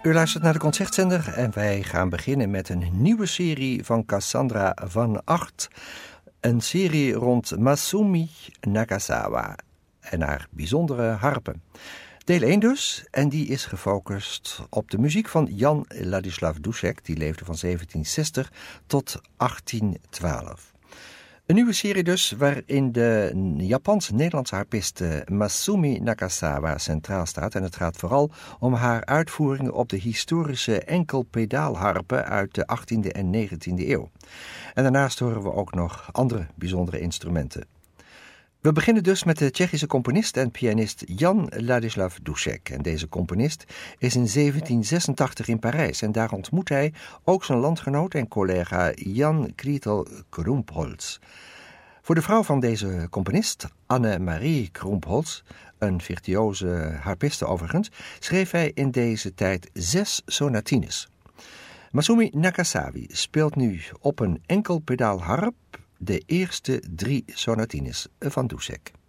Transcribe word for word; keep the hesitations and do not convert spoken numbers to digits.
U luistert naar de Concertzender en wij gaan beginnen met een nieuwe serie van Cassandra van Agt. Een serie rond Masumi Nakazawa en haar bijzondere harpen. Deel één dus, en die is gefocust op de muziek van Jan Ladislav Dušek, die leefde van zeventienzestig tot achttien twaalf. Een nieuwe serie dus, waarin de Japans-Nederlandse harpiste Masumi Nakazawa centraal staat. En het gaat vooral om haar uitvoeringen op de historische enkelpedaalharpen uit de achttiende en negentiende eeuw. En daarnaast horen we ook nog andere bijzondere instrumenten. We beginnen dus met de Tsjechische componist en pianist Jan Ladislav Dušek. En deze componist is in zeventien zesentachtig in Parijs en daar ontmoet hij ook zijn landgenoot en collega Jan Kritel Krumpholz. Voor de vrouw van deze componist, Anne-Marie Krumpholz, een virtuoze harpiste overigens, schreef hij in deze tijd zes sonatines. Masumi Nakazawa speelt nu op een enkelpedaalharp de eerste drie sonatines van Dušek.